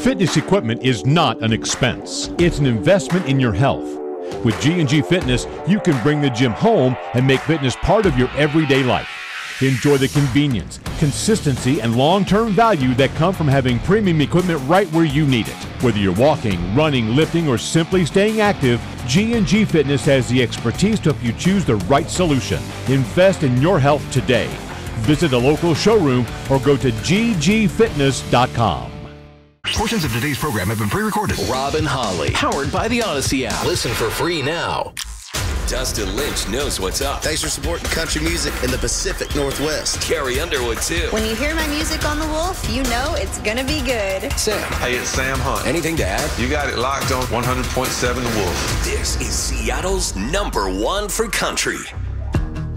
Fitness equipment is not an expense. It's an investment in your health. With G&G Fitness, you can bring the gym home and make fitness part of your everyday life. Enjoy the convenience, consistency, and long-term value that come from having premium equipment right where you need it. Whether you're walking, running, lifting, or simply staying active, G&G Fitness has the expertise to help you choose the right solution. Invest in your health today. Visit a local showroom or go to ggfitness.com. Portions of today's program have been pre-recorded. Rob and Holly, powered by the Odyssey app. Listen for free now. Dustin Lynch knows what's up. Thanks for supporting country music in the Pacific Northwest. Carrie Underwood, too. When you hear my music on The Wolf, you know it's gonna be good. Sam. Hey, it's Sam Hunt. Anything to add? You got it locked on 100.7 The Wolf. This is Seattle's #1 for country.